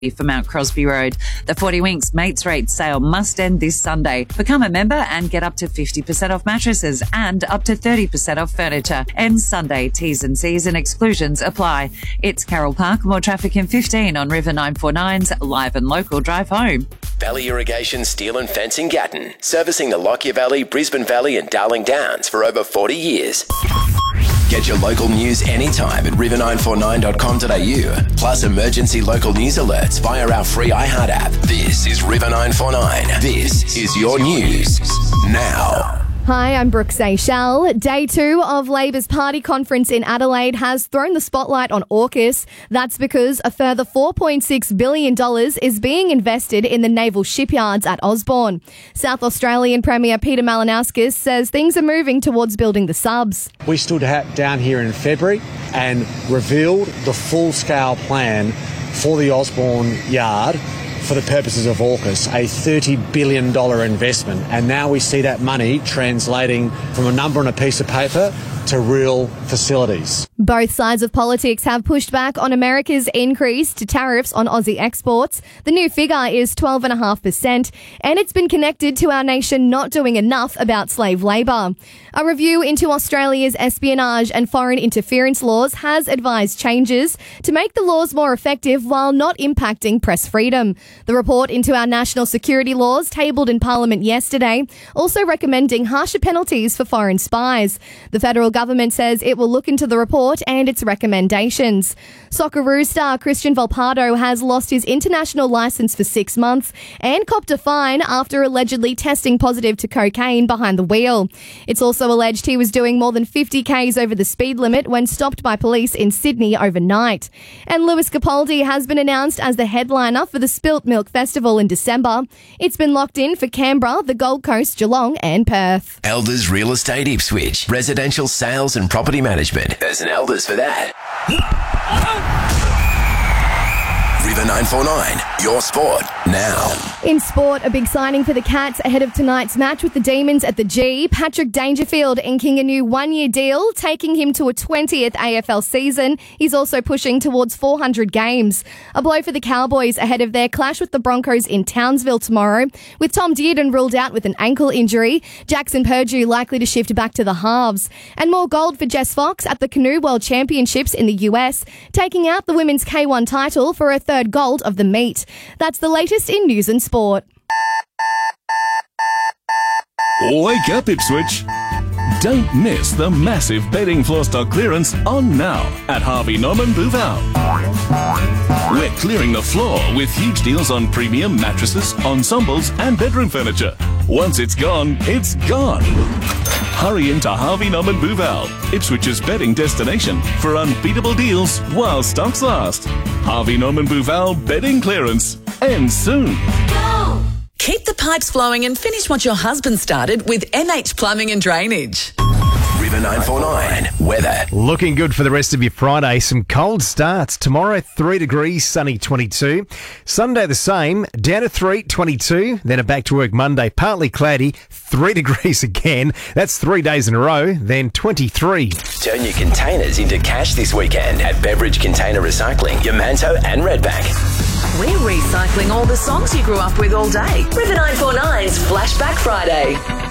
for Mount Crosby Road. The 40 Winks Mates Rate sale must end this Sunday. Become a member and get up to 50% off mattresses and up to 30% off furniture. Ends Sunday. T's and C's and exclusions apply. It's Carroll Park. More traffic in 15 on River 949's live and local drive home. Valley Irrigation Steel and Fencing Gatton, servicing the Lockyer Valley, Brisbane Valley and Darling Downs for over 40 years. Get your local news anytime at river949.com.au. Plus emergency local news alerts via our free iHeart app. This is River 949. This is your news now. Hi, I'm Brooke Seychelles. Day 2 of Labor's party conference in Adelaide has thrown the spotlight on AUKUS. That's because a further $4.6 billion is being invested in the naval shipyards at Osborne. South Australian Premier Peter Malinauskas says things are moving towards building the subs. We stood down here in February and revealed the full-scale plan for the Osborne yard for the purposes of AUKUS, a $30 billion investment. And now we see that money translating from a number on a piece of paper to real facilities. Both sides of politics have pushed back on America's increase to tariffs on Aussie exports. The new figure is 12.5%, and it's been connected to our nation not doing enough about slave labour. A review into Australia's espionage and foreign interference laws has advised changes to make the laws more effective while not impacting press freedom. The report into our national security laws, tabled in Parliament yesterday, also recommending harsher penalties for foreign spies. The federal government says it will look into the report and its recommendations. Socceroo star Christian Volpato has lost his international licence for 6 months and copped a fine after allegedly testing positive to cocaine behind the wheel. It's also alleged he was doing more than 50 k's over the speed limit when stopped by police in Sydney overnight. And Lewis Capaldi has been announced as the headliner for the Spilt Milk Festival in December. It's been locked in for Canberra, the Gold Coast, Geelong and Perth. Elders Real Estate Ipswich. Residential sales and property management. There's an Elders for that. River 949, your sport now. In sport, a big signing for the Cats ahead of tonight's match with the Demons at the G. Patrick Dangerfield inking a new 1-year deal, taking him to a 20th AFL season. He's also pushing towards 400 games. A blow for the Cowboys ahead of their clash with the Broncos in Townsville tomorrow, with Tom Dearden ruled out with an ankle injury. Jackson Purdue likely to shift back to the halves. And more gold for Jess Fox at the Canoe World Championships in the US, taking out the women's K1 title for a third gold of the meet. That's the latest in news and sport. Wake up, Ipswich. Don't miss the massive bedding floor stock clearance on now at Harvey Norman Bouval. We're clearing the floor with huge deals on premium mattresses, ensembles and bedroom furniture. Once it's gone, it's gone. Hurry into Harvey Norman Bouval, Ipswich's bedding destination for unbeatable deals while stocks last. Harvey Norman Bouval bedding clearance ends soon. Go! Keep the pipes flowing and finish what your husband started with MH Plumbing and Drainage. River 949, weather. Looking good for the rest of your Friday. Some cold starts. Tomorrow, 3 degrees, sunny 22. Sunday, the same, down to 3, 22. Then a back to work Monday, partly cloudy, 3 degrees again. That's 3 days in a row. Then 23. Turn your containers into cash this weekend at Beverage Container Recycling, Yamanto and Redback. We're recycling all the songs you grew up with all day. River 949's Flashback Friday.